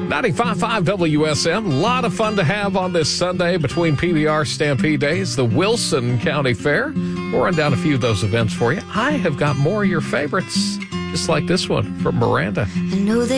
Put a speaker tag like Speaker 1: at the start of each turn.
Speaker 1: 95.5 WSM. A lot of fun to have on this Sunday between PBR Stampede Days, the Wilson County Fair. We'll run down a few of those events for you. I have got more of your favorites, just like this one from Miranda.
Speaker 2: I know that